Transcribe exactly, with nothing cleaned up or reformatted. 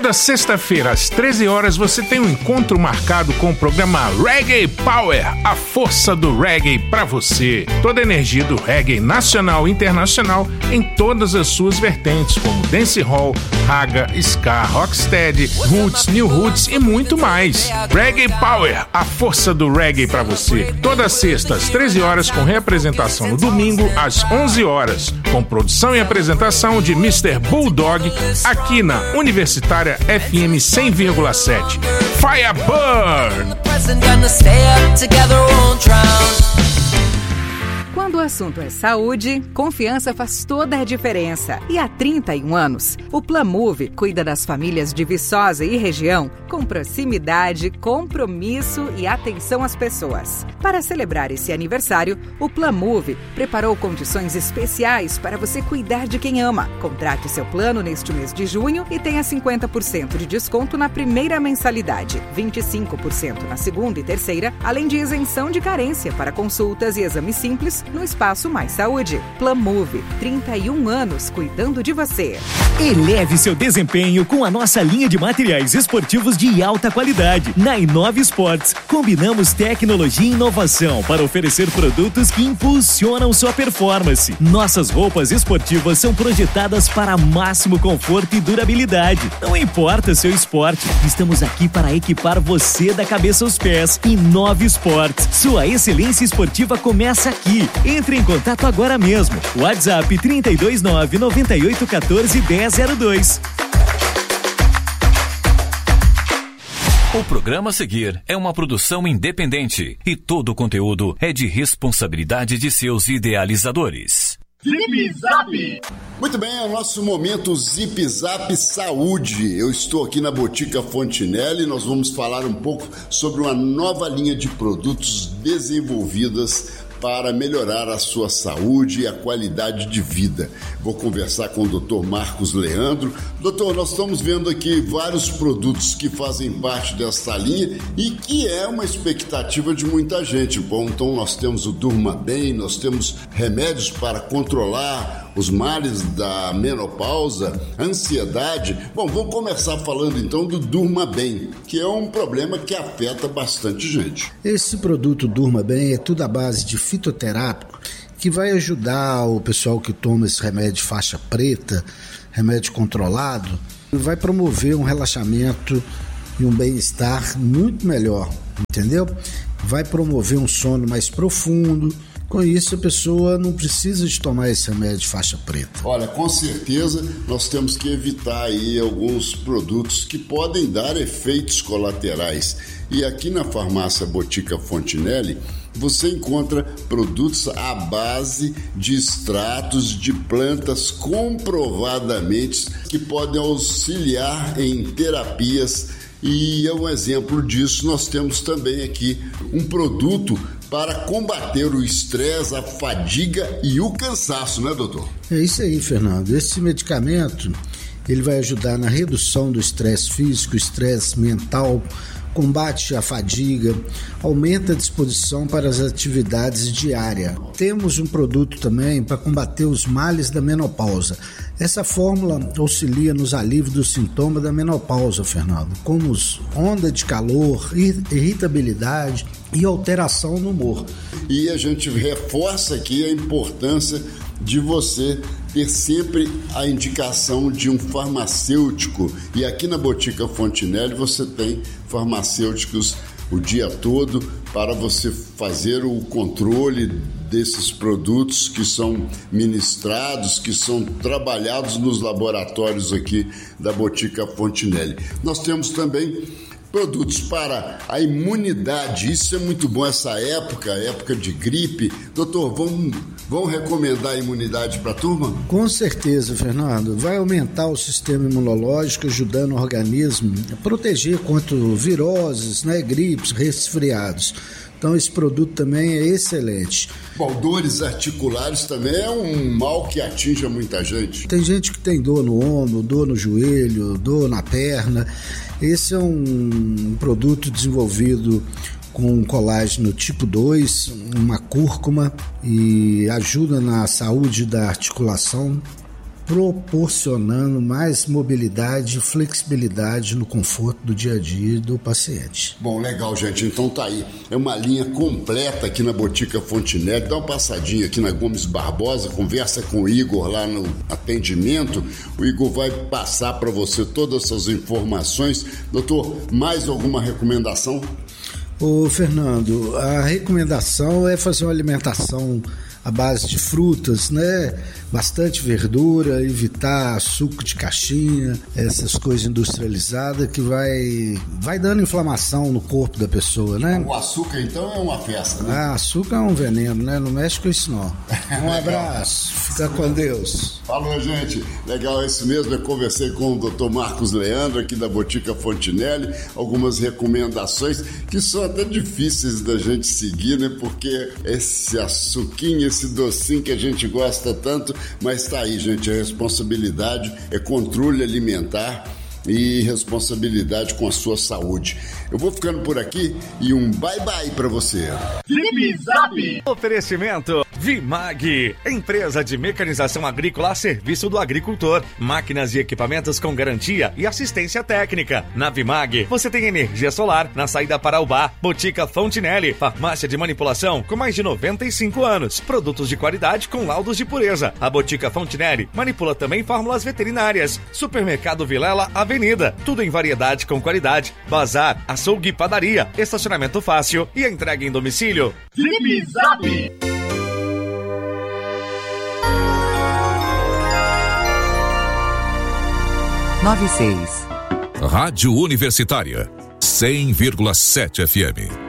Toda sexta-feira, às treze horas, você tem um encontro marcado com o programa Reggae Power, a força do reggae pra você. Toda a energia do reggae nacional e internacional em todas as suas vertentes, como dancehall, raga, ska, rocksteady, roots, new roots e muito mais. Reggae Power, a força do reggae pra você. Toda sexta, às treze horas, com representação no domingo, às onze horas, com produção e apresentação de mister Bulldog, aqui na Universitária F M cem vírgula sete. Fireburn! Quando o assunto é saúde, confiança faz toda a diferença. E há trinta e um anos, o Plamove cuida das famílias de Viçosa e região com proximidade, compromisso e atenção às pessoas. Para celebrar esse aniversário, o Plamove preparou condições especiais para você cuidar de quem ama. Contrate seu plano neste mês de junho e tenha cinquenta por cento de desconto na primeira mensalidade, vinte e cinco por cento na segunda e terceira, além de isenção de carência para consultas e exames simples no Espaço Mais Saúde. Plamove, trinta e um anos cuidando de você. Eleve seu desempenho com a nossa linha de materiais esportivos de alta qualidade. Na Inove Esportes, combinamos tecnologia e inovação para oferecer produtos que impulsionam sua performance. Nossas roupas esportivas são projetadas para máximo conforto e durabilidade. Não importa seu esporte, estamos aqui para equipar você da cabeça aos pés. Inove Esportes, sua excelência esportiva começa aqui. Entre em contato agora mesmo. WhatsApp trinta e dois nove, noventa e oito, quatorze, dez zero dois. O programa a seguir é uma produção independente e todo o conteúdo é de responsabilidade de seus idealizadores. Zip Zap! Muito bem, é o nosso momento Zip Zap Saúde. Eu estou aqui na Botica Fontinelli e nós vamos falar um pouco sobre uma nova linha de produtos desenvolvidas para melhorar a sua saúde e a qualidade de vida. Vou conversar com o doutor Marcos Leandro. Doutor, nós estamos vendo aqui vários produtos que fazem parte dessa linha e que é uma expectativa de muita gente. Bom, então nós temos o Durma Bem, nós temos remédios para controlar os males da menopausa, ansiedade. Bom, vamos começar falando então do Durma Bem, que é um problema que afeta bastante gente. Esse produto Durma Bem é tudo à base de fitoterápico, que vai ajudar o pessoal que toma esse remédio de faixa preta, remédio controlado, vai promover um relaxamento e um bem-estar muito melhor, entendeu? Vai promover um sono mais profundo. Com isso, a pessoa não precisa de tomar esse remédio de faixa preta. Olha, com certeza nós temos que evitar aí alguns produtos que podem dar efeitos colaterais. E aqui na farmácia Botica Fontinelli, você encontra produtos à base de extratos de plantas comprovadamente que podem auxiliar em terapias. E é um exemplo disso, nós temos também aqui um produto para combater o estresse, a fadiga e o cansaço, né, doutor? É isso aí, Fernando. Esse medicamento, ele vai ajudar na redução do estresse físico, estresse mental, combate a fadiga, aumenta a disposição para as atividades diárias. Temos um produto também para combater os males da menopausa. Essa fórmula auxilia nos alívios dos sintomas da menopausa, Fernando, como onda de calor, irritabilidade e alteração no humor. E a gente reforça aqui a importância de você ter sempre a indicação de um farmacêutico. E aqui na Botica Fontinelli você tem farmacêuticos o dia todo para você fazer o controle desses produtos que são ministrados, que são trabalhados nos laboratórios aqui da Botica Fontinelli. Nós temos também produtos para a imunidade, isso é muito bom essa época, época de gripe. Doutor, vamos, vamos recomendar a imunidade para a turma? Com certeza, Fernando. Vai aumentar o sistema imunológico, ajudando o organismo a proteger contra viroses, né, gripes, resfriados. Então esse produto também é excelente. Bom, dores articulares também é um mal que atinge muita gente. Tem gente que tem dor no ombro, dor no joelho, dor na perna. Esse é um produto desenvolvido com colágeno tipo dois, uma cúrcuma, e ajuda na saúde da articulação. proporcionando mais mobilidade e flexibilidade no conforto do dia a dia do paciente. Bom, legal, gente. Então tá aí. É uma linha completa aqui na Botica Fontinelli. Dá uma passadinha aqui na Gomes Barbosa, conversa com o Igor lá no atendimento. O Igor vai passar para você todas essas informações. Doutor, mais alguma recomendação? Ô, Fernando, a recomendação é fazer uma alimentação à base de frutas, né? Bastante verdura, evitar suco de caixinha, essas coisas industrializadas que vai, vai dando inflamação no corpo da pessoa, né? O açúcar, então, é uma festa, né? Ah, açúcar é um veneno, né? Não mexe com isso, não. Um abraço, fica com Deus. Falou, gente. Legal, é isso mesmo. Eu conversei com o doutor Marcos Leandro, aqui da Botica Fontinelli, algumas recomendações que são até difíceis da gente seguir, né? Porque esse açuquinho, esse docinho que a gente gosta tanto, mas tá aí, gente, a responsabilidade é controle alimentar e responsabilidade com a sua saúde. Eu vou ficando por aqui e um bye-bye pra você. Zip Zap! Oferecimento Vimag, empresa de mecanização agrícola a serviço do agricultor. Máquinas e equipamentos com garantia e assistência técnica. Na Vimag, você tem energia solar na saída para Ubá. Botica Fontinelli, farmácia de manipulação com mais de noventa e cinco anos. Produtos de qualidade com laudos de pureza. A Botica Fontinelli manipula também fórmulas veterinárias. Supermercado Vilela Avenida, tudo em variedade com qualidade. Bazar, açougue e padaria, estacionamento fácil e entrega em domicílio. Zip Zap! nove seis. Rádio Universitária, cem vírgula sete F M.